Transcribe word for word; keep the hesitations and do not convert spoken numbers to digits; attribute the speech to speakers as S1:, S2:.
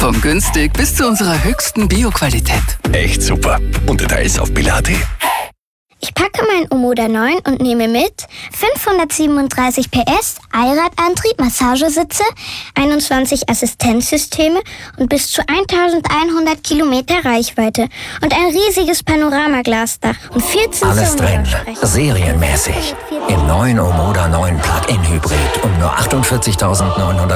S1: Von günstig bis zu unserer höchsten Bioqualität.
S2: Echt super. Und Details auf billa punkt at.
S3: Ich packe mein Omoda neun und nehme mit fünfhundertsiebenunddreißig P S, Allradantrieb, Massagesitze, einundzwanzig Assistenzsysteme und bis zu eintausendeinhundert Kilometer Reichweite und ein riesiges Panoramaglasdach und vierzehn
S4: Alles drin, serienmäßig. Im neuen Omoda neun Plug-in Hybrid um nur achtundvierzigtausendneunhundert